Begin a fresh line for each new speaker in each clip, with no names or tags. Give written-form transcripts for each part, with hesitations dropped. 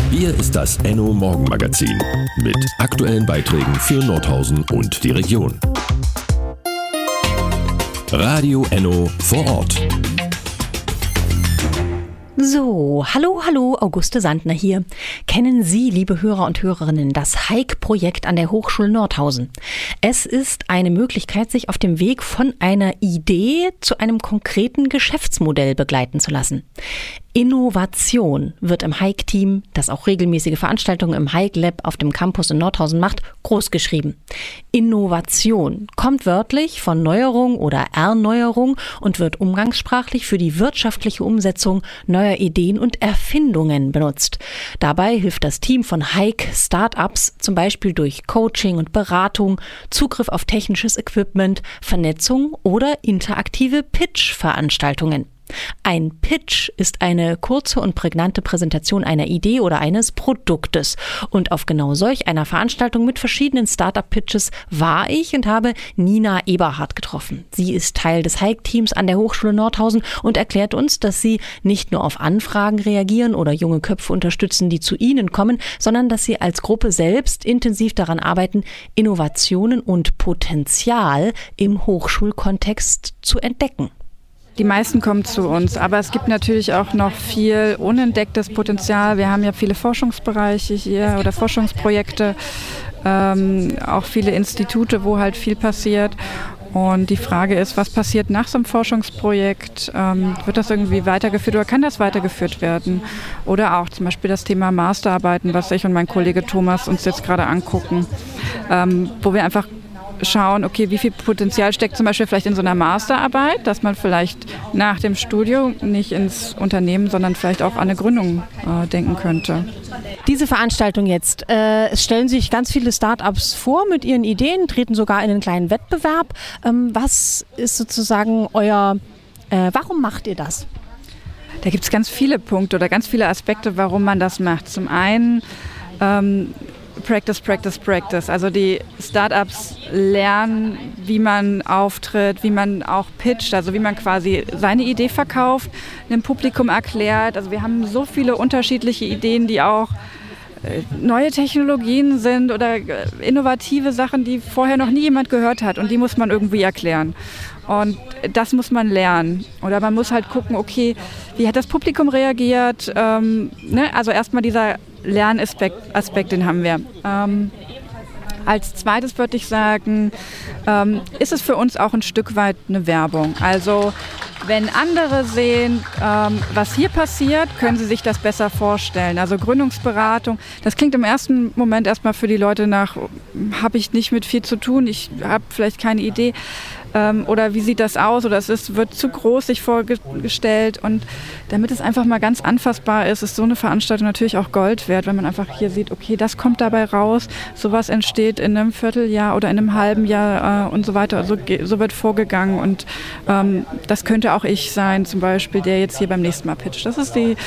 Hier ist das Enno Morgenmagazin mit aktuellen Beiträgen für Nordhausen und die Region. Radio Enno vor Ort.
So, hallo, Auguste Sandner hier. Kennen Sie, liebe Hörer und Hörerinnen, das HEIK-Projekt an der Hochschule Nordhausen? Es ist eine Möglichkeit, sich auf dem Weg von einer Idee zu einem konkreten Geschäftsmodell begleiten zu lassen. Innovation wird im HEIK-Team, das auch regelmäßige Veranstaltungen im HEIK-Lab auf dem Campus in Nordhausen macht, großgeschrieben. Innovation kommt wörtlich von Neuerung oder Erneuerung und wird umgangssprachlich für die wirtschaftliche Umsetzung neuer Ideen und Erfindungen benutzt. Dabei hilft das Team von HEIK Startups zum Beispiel durch Coaching und Beratung, Zugriff auf technisches Equipment, Vernetzung oder interaktive Pitch-Veranstaltungen. Ein Pitch ist eine kurze und prägnante Präsentation einer Idee oder eines Produktes. Und auf genau solch einer Veranstaltung mit verschiedenen Startup-Pitches war ich und habe Nina Eberhardt getroffen. Sie ist Teil des HEIK-Teams an der Hochschule Nordhausen und erklärt uns, dass sie nicht nur auf Anfragen reagieren oder junge Köpfe unterstützen, die zu ihnen kommen, sondern dass sie als Gruppe selbst intensiv daran arbeiten, Innovationen und Potenzial im Hochschulkontext zu entdecken.
Die meisten kommen zu uns, aber es gibt natürlich auch noch viel unentdecktes Potenzial. Wir haben ja viele Forschungsbereiche hier oder Forschungsprojekte, auch viele Institute, wo halt viel passiert. Und die Frage ist, was passiert nach so einem Forschungsprojekt? Wird das irgendwie weitergeführt oder kann das weitergeführt werden? Oder auch zum Beispiel das Thema Masterarbeiten, was ich und mein Kollege Thomas uns jetzt gerade angucken, wo wir einfach schauen, okay, wie viel Potenzial steckt zum Beispiel vielleicht in so einer Masterarbeit, dass man vielleicht nach dem Studium nicht ins Unternehmen, sondern vielleicht auch an eine Gründung denken könnte.
Diese Veranstaltung jetzt, es stellen sich ganz viele Startups vor mit ihren Ideen, treten sogar in einen kleinen Wettbewerb. Was ist sozusagen warum macht ihr das?
Da gibt es ganz viele Punkte oder ganz viele Aspekte, warum man das macht. Zum einen Practice. Also die Startups lernen, wie man auftritt, wie man auch pitcht, also wie man quasi seine Idee verkauft, einem Publikum erklärt. Also wir haben so viele unterschiedliche Ideen, die auch neue Technologien sind oder innovative Sachen, die vorher noch nie jemand gehört hat und die muss man irgendwie erklären. Und das muss man lernen. Oder man muss halt gucken, okay, wie hat das Publikum reagiert? Also erstmal dieser Lernaspekt, den haben wir. Als zweites würde ich sagen, ist es für uns auch ein Stück weit eine Werbung. Also wenn andere sehen, was hier passiert, können sie sich das besser vorstellen. Also Gründungsberatung, das klingt im ersten Moment erstmal für die Leute nach, habe ich nicht mit viel zu tun, ich habe vielleicht keine Idee. Oder wie sieht das aus? Oder wird zu groß sich vorgestellt. Und damit es einfach mal ganz anfassbar ist so eine Veranstaltung natürlich auch Gold wert, wenn man einfach hier sieht, okay, das kommt dabei raus, sowas entsteht in einem Vierteljahr oder in einem halben Jahr und so weiter. So wird vorgegangen und das könnte auch ich sein, zum Beispiel, der jetzt hier beim nächsten Mal pitcht. Das ist die...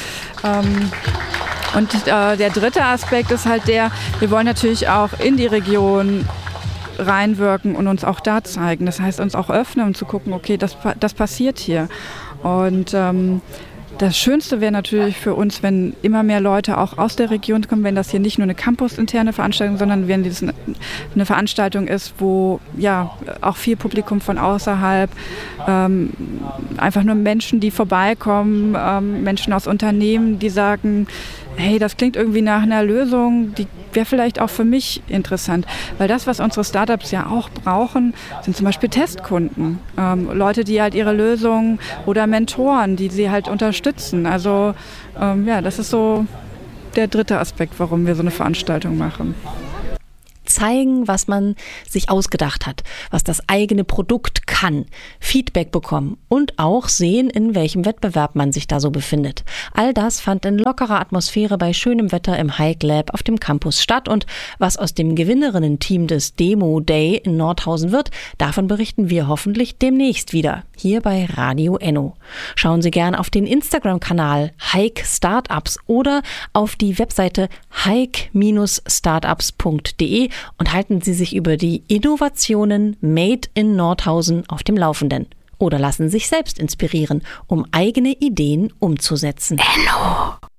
Und der dritte Aspekt ist halt wir wollen natürlich auch in die Region reinwirken und uns auch da zeigen. Das heißt, uns auch öffnen und zu gucken, okay, das passiert hier. Und das Schönste wäre natürlich für uns, wenn immer mehr Leute auch aus der Region kommen, wenn das hier nicht nur eine campusinterne Veranstaltung, sondern wenn das eine Veranstaltung ist, wo ja auch viel Publikum von außerhalb, einfach nur Menschen, die vorbeikommen, Menschen aus Unternehmen, die sagen, hey, das klingt irgendwie nach einer Lösung, die wäre vielleicht auch für mich interessant. Weil das, was unsere Startups ja auch brauchen, sind zum Beispiel Testkunden. Leute, die halt ihre Lösungen oder Mentoren, die sie halt unterstützen. Also das ist so der dritte Aspekt, warum wir so eine Veranstaltung machen.
Zeigen, was man sich ausgedacht hat, was das eigene Produkt kann, Feedback bekommen und auch sehen, in welchem Wettbewerb man sich da so befindet. All das fand in lockerer Atmosphäre bei schönem Wetter im HEIK Lab auf dem Campus statt und was aus dem Gewinnerinnen-Team des Demo Day in Nordhausen wird, davon berichten wir hoffentlich demnächst wieder, hier bei Radio Enno. Schauen Sie gern auf den Instagram-Kanal HEIK Startups oder auf die Webseite heik-startups.de und halten Sie sich über die Innovationen Made in Nordhausen auf dem Laufenden. Oder lassen sich selbst inspirieren, um eigene Ideen umzusetzen. Enno!